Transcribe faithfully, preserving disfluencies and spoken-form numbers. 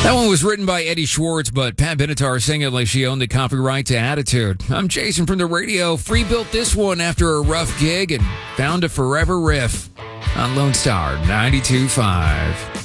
That one was written by Eddie Schwartz, but Pat Benatar sang it like she owned the copyright to Attitude. I'm Jason from the radio. Free built this one after a rough gig and found a forever riff on Lone Star ninety-two point five.